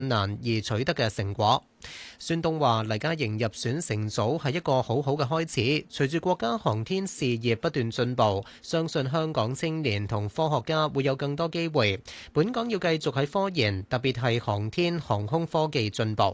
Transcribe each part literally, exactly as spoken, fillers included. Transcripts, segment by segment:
難而取得嘅成果。孫東話：黎家瑩入選成組係一個好好嘅開始。隨住國家航天事業不斷進步，相信香港青年同科學家會有更多機會。本港要繼續喺科研，特別係航天航空科技進步。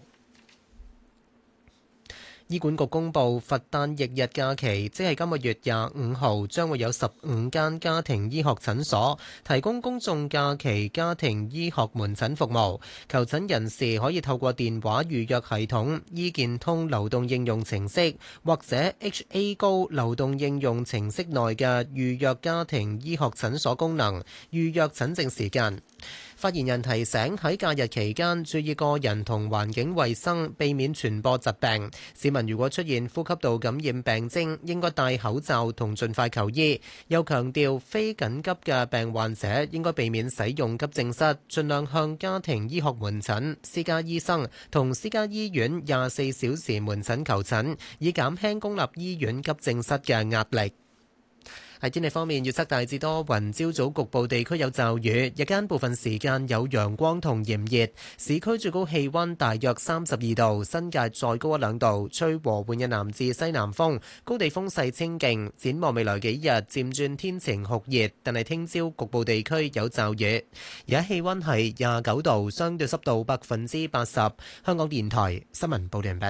醫管局公布佛誕翌日假期，即係今個月廿五號，將會有十五間家庭醫學診所提供公眾假期家庭醫學門診服務。求診人士可以透過電話預約系統、醫健通流動應用程式或者 H A 高流動應用程式內嘅預約家庭醫學診所功能，預約診症時間。發言人提醒喺假日期間注意個人同環境衛生，避免傳播疾病。市民如果出現呼吸道感染病徵，應該戴口罩同盡快求醫。又強調非緊急嘅病患者應該避免使用急症室，盡量向家庭醫學門診、私家醫生同私家醫院廿四小時門診求診，以減輕公立醫院急症室嘅壓力。喺天氣方面，預測大致多雲，朝早局部地區有驟雨，日間部分時間有陽光同炎熱。市區最高氣溫大約三十二度，新界再高一兩度，吹和緩嘅南至西南風，高地風勢清勁。展望未來幾日，漸轉天晴酷熱，但係聽朝局部地區有驟雨。而家氣溫係廿九度，相對濕度百分之八十。香港電台新聞報道完畢。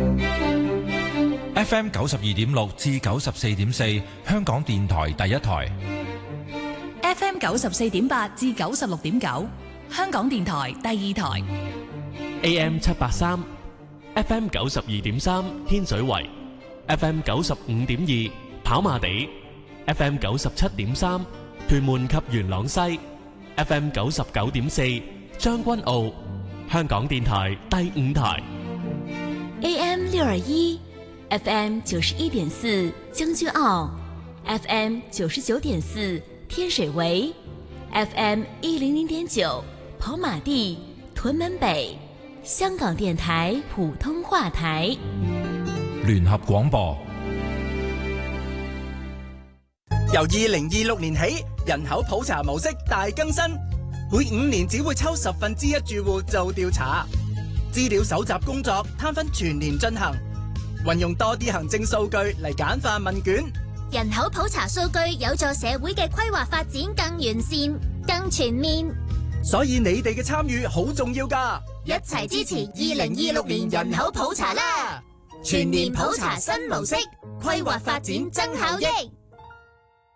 F M 九十二點六至九十四點四，香港電台第一台。 F M 九十四點八至九十六點九，香港電台第二台。 A M 七八三，F M 九十二點三，天水圍；F M 九十五點二，跑馬地；F M 九十七點三，屯門及元朗西；F M 九十九點四，將軍澳。香港電台第五台。 A M 六二一。F M 九十一點四將軍澳 ，F M 九十九點四天水圍 ，F M 一零零點九跑馬地屯門北，香港電台普通話台。 聯合廣播。 由二零二六年起，人口普查模式大更新，每五年只會抽十分之一住戶做調查，資料搜集工作攤分全年進行。運用多啲行政數據嚟簡化問卷， 人口普查數據有助社會嘅規劃發展更完善、更全面。 所以你哋嘅參與好重要㗎， 一齊支持二零二六年人口普查啦！全年普查新模式，規劃發展增效益。